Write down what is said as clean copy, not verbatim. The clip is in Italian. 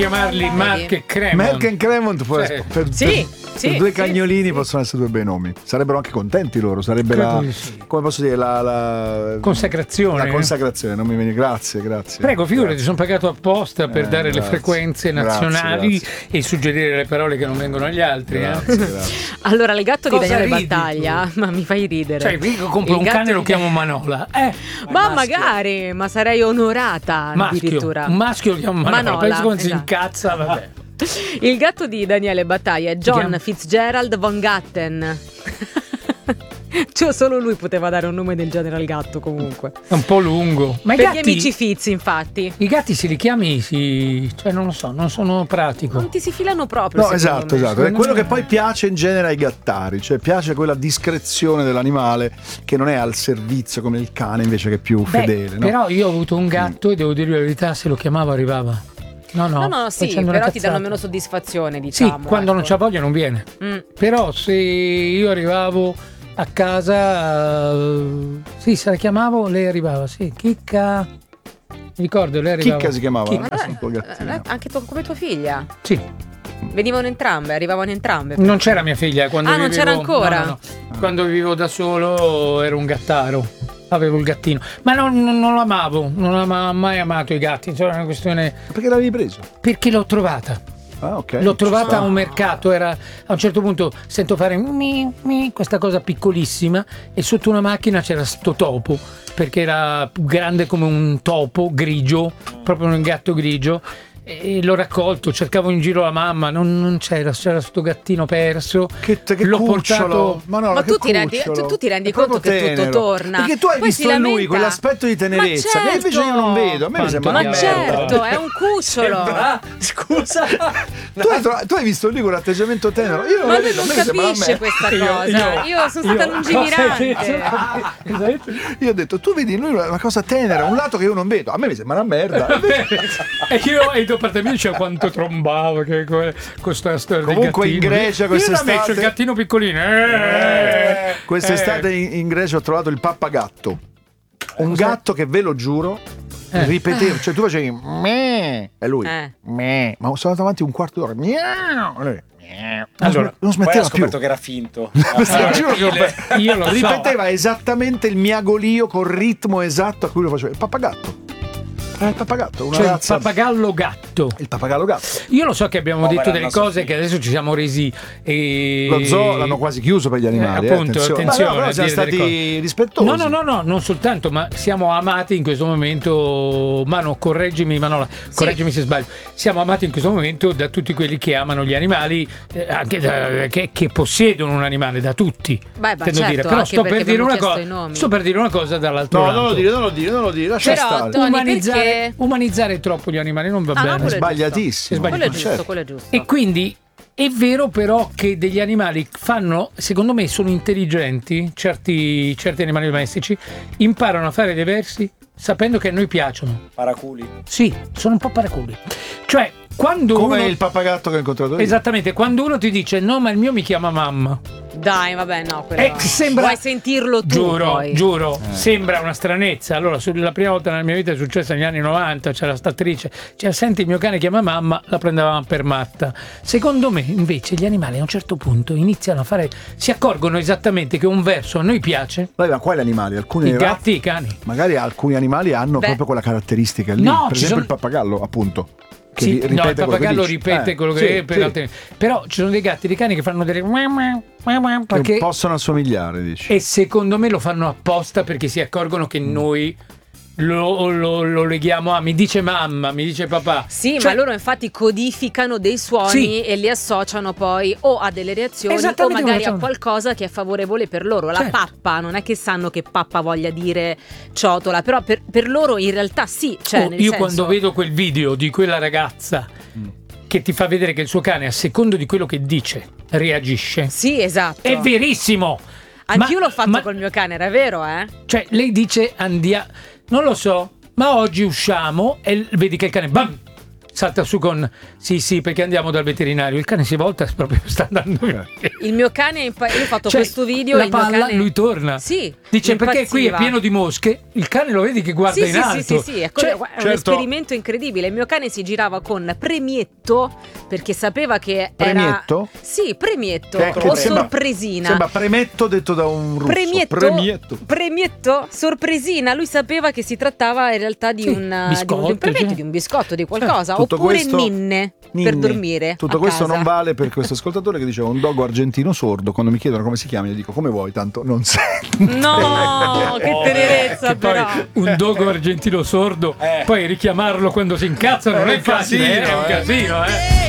chiamarli Mark e Cremont. Mark e Cremont per due cagnolini possono essere due bei nomi. Sarebbero anche contenti loro. Sarebbe come posso dire, la consacrazione. La consacrazione, non mi viene. Grazie. Prego, figurati, sono pagato apposta per dare le frequenze nazionali e suggerire le parole che non vengono agli altri. Grazie. Allora, il gatto di Daniele Battaglia, ma mi fai ridere. Cioè, io compro un cane e lo chiamo Manola. Ma magari, ma sarei onorata addirittura. Un maschio lo chiamo Manola. Penso come si incazza, vabbè. Il gatto di Daniele Battaglia è John Fitzgerald von Gatten. Cioè, solo lui poteva dare un nome del genere al gatto, comunque. È un po' lungo. Ma per gli amici Fitz, infatti. I gatti se li chiami, cioè non lo so, non sono pratico. Non ti si filano proprio. No, esatto. È quello che poi piace in genere ai gattari, cioè piace quella discrezione dell'animale che non è al servizio come il cane, invece che è più fedele. No? Però io ho avuto un gatto e devo dire la verità, se lo chiamavo arrivava. No, sì, però ti danno meno soddisfazione, diciamo. Sì, quando non c'ha voglia non viene. Però se io arrivavo a casa, se la chiamavo, lei arrivava. Sì, Chicca. Mi ricordo, lei arrivava. Chicca si chiamava. Anche come tua figlia? Sì. Venivano entrambe, arrivavano entrambe. Non c'era mia figlia quando vivevo. Non c'era ancora? No. Quando vivevo da solo ero un gattaro. Avevo il gattino, ma non lo amavo, non ho mai amato i gatti, insomma è una questione. Perché l'avevi preso? Perché l'ho trovata. Okay. L'ho trovata a un mercato, era a un certo punto sento fare questa cosa piccolissima e sotto una macchina c'era sto topo, perché era grande come un topo grigio, proprio un gatto grigio. E l'ho raccolto, cercavo in giro la mamma, non c'era sto gattino perso. Che l'ho cucciolo. portato. Ma tu ti rendi conto che tutto torna? Perché tu hai visto in lui quell'aspetto di tenerezza che invece io non vedo. A me mi sembra ma certo, è un cucciolo. Scusa. Tu hai visto lui quell'atteggiamento tenero. Io ma lui non capisce questa cosa. Io sono stata lungimirante. Io ho detto, tu vedi in lui una cosa tenera, un lato che io non vedo. A me mi sembra una merda. E io a parte mia diceva quanto trombavo che questa storia. Comunque in Grecia quest'estate il gattino piccolino. Quest'estate in Grecia ho trovato il pappagatto. Un gatto che, ve lo giuro, ripeteva, cioè tu facevi me e lui me, ma sono andato avanti un quarto d'ora. Allora, non smetteva poi ho scoperto che era finto. Io lo ripeteva esattamente il miagolio col ritmo esatto a cui lo faceva. Il pappagatto. Il pappagallo, una razza. Il pappagallo gatto. Il pappagallo gatto. Io lo so che abbiamo detto delle cose che adesso ci siamo resi. Lo zoo l'hanno quasi chiuso per gli animali. Appunto, attenzione. Ma siamo stati rispettosi. No, non soltanto, ma siamo amati in questo momento. Mano, correggimi, Manola, correggimi se sbaglio. Siamo amati in questo momento da tutti quelli che amano gli animali, anche che possiedono un animale, da tutti. Certo, dire. Però sto per dire una cosa dall'altro lato. Non lo dire, lascia stare. Umanizzare troppo gli animali non va bene. È sbagliatissimo. Quello è giusto. E quindi è vero però che degli animali secondo me sono intelligenti, certi animali domestici imparano a fare dei versi sapendo che a noi piacciono. Paraculi. Sì, sono un po' paraculi. Cioè, quando come il pappagatto che ho incontrato io. Esattamente, quando uno ti dice no, ma il mio mi chiama mamma. Dai, vabbè, no, vuoi sentirlo tu? Giuro, sembra una stranezza. Allora, la prima volta nella mia vita è successa negli anni 90, c'era sta attrice, senti il mio cane chiama mamma, la prendevamo per matta. Secondo me, invece, gli animali a un certo punto iniziano a si accorgono esattamente che un verso a noi piace. Ma quali animali? I gatti, i cani. Magari alcuni animali hanno proprio quella caratteristica lì. Per esempio il pappagallo, appunto. Il pappagallo ripete quello che è però ci sono dei gatti, dei cani che fanno delle perché possono assomigliare, dici. E secondo me lo fanno apposta perché si accorgono che noi lo leghiamo mi dice mamma, mi dice papà. Sì, ma loro infatti codificano dei suoni e li associano poi o a delle reazioni o magari a qualcosa che è favorevole per loro. La pappa, non è che sanno che pappa voglia dire ciotola, però per loro in realtà sì. Quando vedo quel video di quella ragazza che ti fa vedere che il suo cane a secondo di quello che dice reagisce. Sì, esatto. È verissimo. Anch'io l'ho fatto col mio cane, era vero, Cioè, lei dice andiamo, non lo so, ma oggi usciamo e vedi che il cane bam! salta su con sì, perché andiamo dal veterinario. Il cane si volta, proprio sta andando via. Il mio cane, io ho fatto questo video. La il palla, mio cane... lui torna. Sì, dice perché qui è pieno di mosche. Il cane lo vedi che guarda in alto. Sì, è un esperimento incredibile. Il mio cane si girava con Premietto perché sapeva che Premietto? era... Sì, Premietto che o sorpresina. Sembra premetto detto da un russo. Premietto, sorpresina. Lui sapeva che si trattava in realtà di un premetto, di un biscotto, di qualcosa. Oppure ninne per dormire. Tutto questo non vale per questo ascoltatore che diceva un dogo argentino sordo. Quando mi chiedono come si chiama, io dico come vuoi, tanto non sento. No, che tenerezza, che però. Poi un dogo argentino sordo, poi richiamarlo quando si incazza non è facile, è un casino,